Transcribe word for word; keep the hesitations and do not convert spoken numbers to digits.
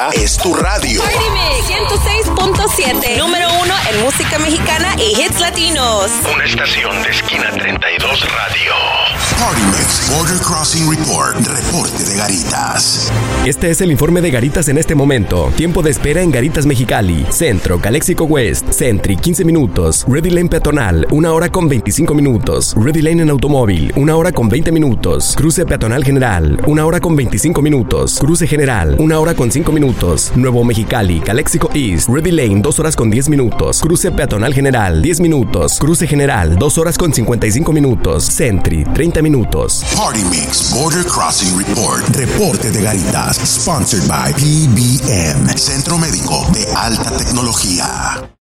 es tu radio. Party Mix ciento seis punto siete, número uno en música mexicana y hits latinos. Una estación de esquina treinta y dos radio. Party Mix Border Crossing Report, reporte de Garitas. Este es el informe de Garitas en este momento. Tiempo de espera en Garitas Mexicali, Centro, Calexico West, Sentry, quince minutos. Ready Lane peatonal, una hora con veinticinco minutos. Ready Lane en automóvil, una hora con veinte minutos. Cruce peatonal general, una hora con veinticinco minutos. Cruce general, una hora con cinco minutos. Nuevo Mexicali, Calexico East, Ready Lane, dos horas con diez minutos. Cruce peatonal general, diez minutos. Cruce general, dos horas con cincuenta y cinco minutos. Sentry, treinta minutos. Party Mix Border Crossing Report, reporte de Garitas, sponsored by P B M, Centro Médico de Alta Tecnología.